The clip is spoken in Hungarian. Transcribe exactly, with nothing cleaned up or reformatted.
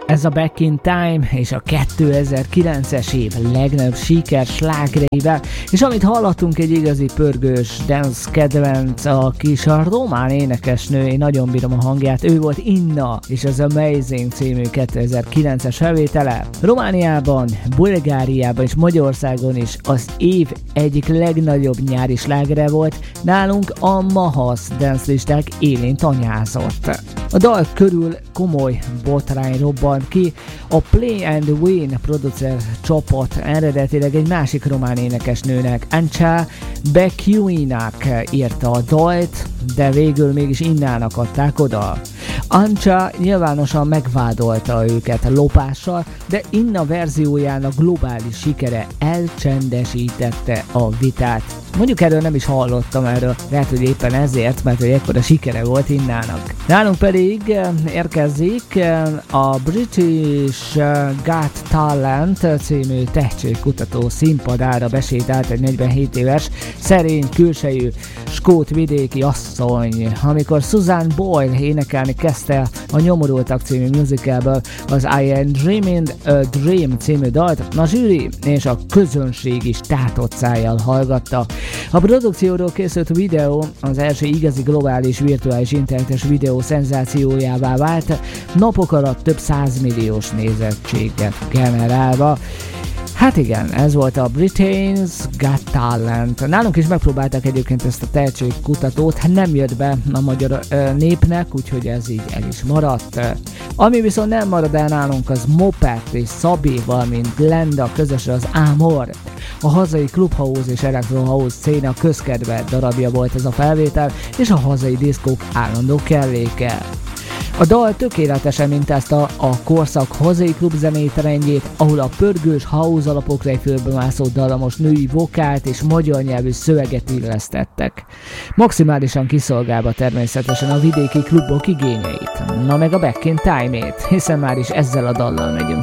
Ez a Back in Time és a kétezer-kilences év legnagyobb siker slágereivel, és amit hallottunk, egy igazi pörgős dance kedvenc, a kis a román énekesnő, én nagyon bírom a hangját, ő volt Inna, és az Amazing című kétezer-kilences felvétele. Romániában, Bulgáriában és Magyarországon is az év egyik legnagyobb nyári slágere volt, nálunk a Mahasz dance listák élén tanyázott. A dal körül komoly botrány robbant ki, a Play and Win producer csapat eredetileg egy másik román énekesnőnek, Ancsa Bekiuinak írta a dalt, de végül mégis Innának adták oda. Ancsa nyilvánosan megvádolta őket lopással, de Inna verziójának globális sikere elcsendesítette a vitát. Mondjuk erről nem is hallottam erről, lehet, hogy éppen ezért, mert hogy ekkora sikere volt Innának. Nálunk pedig érkezik a British Got Talent című tehetségkutató színpadára besétált egy negyvenhét éves, szerény külsejű skót vidéki asszony. Amikor Susan Boyle énekelni kezdte a Nyomorultak című musicalből az I Am Dreaming a Dream című dalt, a zsűri és a közönség is tátott szájjal hallgatta. A produkcióról készült videó az első igazi globális virtuális internetes videó szenzációjává vált, napok alatt több százmilliós nézettséget generálva. Hát igen, ez volt a Britain's Got Talent. Nálunk is megpróbálták egyébként ezt a tehetségkutatót, nem jött be a magyar ö, népnek, úgyhogy ez így el is maradt. Ami viszont nem marad el nálunk, az Mopet és Szabi, valamint Glenda közösen az Amor. A hazai Clubhouse és Electrohouse széna közkedvelt darabja volt ez a felvétel, és a hazai diszkók állandó kelléke. A dal tökéletesen mintázta a korszak hazai klubzenei trendjét, ahol a pörgős house alapokra egy fölbemászó dallamos női vokált és magyar nyelvű szöveget illesztettek. Maximálisan kiszolgálva természetesen a vidéki klubok igényeit, na meg a Back in Time-ét, hiszen már is ezzel a dallal megyünk